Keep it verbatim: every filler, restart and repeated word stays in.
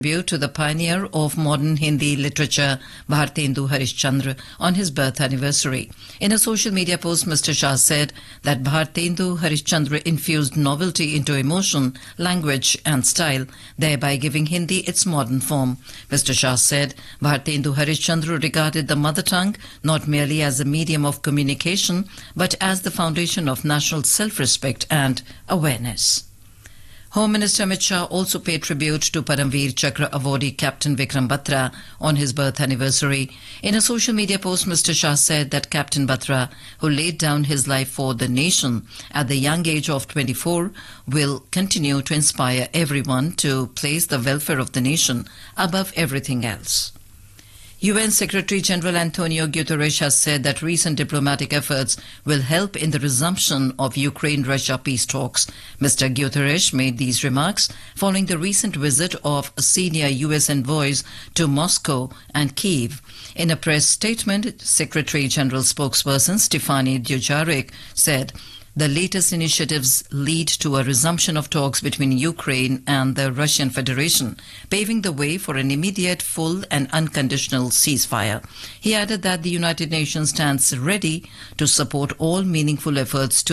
tribute to the pioneer of modern Hindi literature, Bhartendu Harishchandra, on his birth anniversary. In a social media post, Mister Shah said that Bhartendu Harishchandra infused novelty into emotion, language and style, thereby giving Hindi its modern form. Mister Shah said Bhartendu Harishchandra regarded the mother tongue not merely as a medium of communication, but as the foundation of national self-respect and awareness. Home Minister Amit Shah also paid tribute to Paramveer Chakra awardee Captain Vikram Batra on his birth anniversary. In a social media post, Mister Shah said that Captain Batra, who laid down his life for the nation at the young age of twenty-four, will continue to inspire everyone to place the welfare of the nation above everything else. U N Secretary-General Antonio Guterres has said that recent diplomatic efforts will help in the resumption of Ukraine-Russia peace talks. Mister Guterres made these remarks following the recent visit of senior U S envoys to Moscow and Kyiv. In a press statement, Secretary-General spokesperson Stefani Dujarric said the latest initiatives lead to a resumption of talks between Ukraine and the Russian Federation, paving the way for an immediate, full and unconditional ceasefire. He added that the United Nations stands ready to support all meaningful efforts to